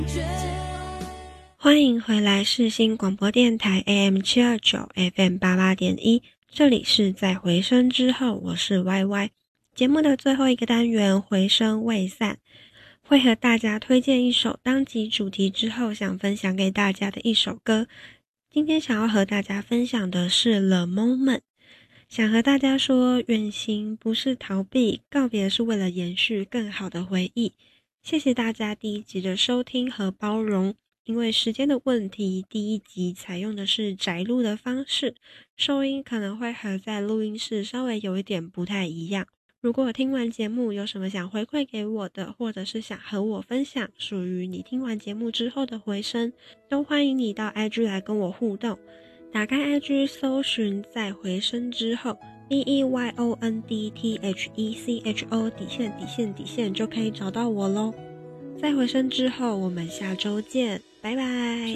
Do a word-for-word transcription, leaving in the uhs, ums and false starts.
欢迎回来世新广播电台 A M 七二九 F M 八八点一，这里是在回声之后，我是 Y Y。 节目的最后一个单元回声未散，会和大家推荐一首当集主题之后想分享给大家的一首歌。今天想要和大家分享的是 The Moment， 想和大家说，远行不是逃避，告别是为了延续更好的回忆。谢谢大家第一集的收听和包容，因为时间的问题，第一集采用的是宅录的方式，收音可能会和在录音室稍微有一点不太一样。如果听完节目有什么想回馈给我的，或者是想和我分享属于你听完节目之后的回声，都欢迎你到 I G 来跟我互动。打开 I G 搜寻在回声之后 B E Y O N D T H E C H O 底线底线底线就可以找到我咯。在回声之后，我们下周见，拜拜。